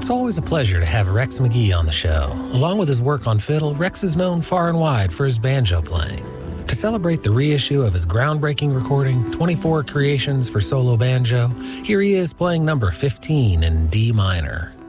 It's always a pleasure to have Rex McGee on the show. Along with his work on fiddle, Rex is known far and wide for his banjo playing. To celebrate the reissue of his groundbreaking recording, 24 Creations for Solo Banjo, here he is playing number 15 in D minor.